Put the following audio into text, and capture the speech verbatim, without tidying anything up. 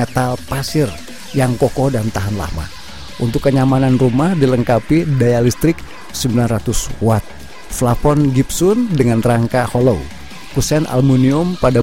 metal pasir yang kokoh dan tahan lama. Untuk kenyamanan rumah dilengkapi daya listrik sembilan ratus watt, plafon gypsum dengan rangka hollow, kusen aluminium pada